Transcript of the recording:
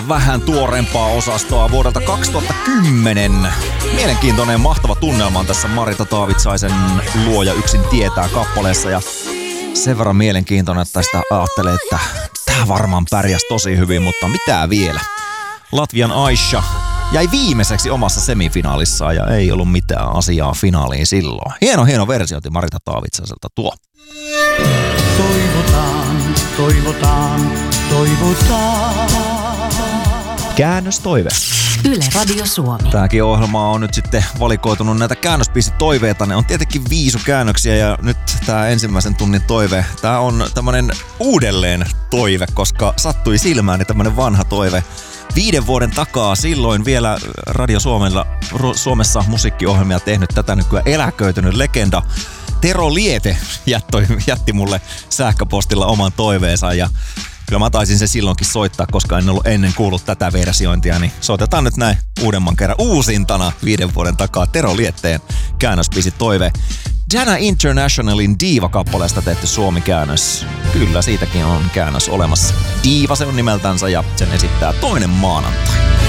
Vähän tuorempaa osastoa vuodelta 2010. Mielenkiintoinen mahtava tunnelma on tässä Marita Taavitsaisen Luoja yksin tietää -kappaleessa. Ja sen verran mielenkiintoinen, että tästä ajattelee, että tää varmaan pärjäs tosi hyvin, mutta mitä vielä? Latvian Aisha jäi viimeiseksi omassa semifinaalissaan ja ei ollut mitään asiaa finaaliin silloin. Hieno versiointi Marita Taavitsaiselta tuo. Toivotaan. Käännöstoive. Yle Radio Suomi. Tääkin ohjelma on nyt sitten valikoitunut näitä käännöspiisitoiveita. Ne on tietenkin viisukäännöksiä ja nyt tää ensimmäisen tunnin toive. Tää on tämmönen uudelleen toive, koska sattui silmääni tämmönen vanha toive. 5 vuoden takaa silloin vielä Radio Suomessa musiikkiohjelmia tehnyt, tätä nykyään eläköitynyt legenda Tero Liete jätti mulle sähköpostilla oman toiveensa ja kyllä mä taisin se silloinkin soittaa, koska en ollut ennen kuullut tätä versiointia, niin soitetaan nyt näin uudemman kerran uusintana 5 vuoden takaa Tero Lietteen käännöspiisi toive. Jana Internationalin Diva-kappaleesta tehty suomikäännös. Kyllä, siitäkin on käännös olemassa. Diva se on nimeltänsä ja sen esittää Toinen maanantai.